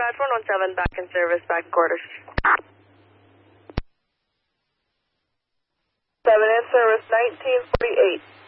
Dispatch 117, back in service, back in quarters. 7 in service, 1948.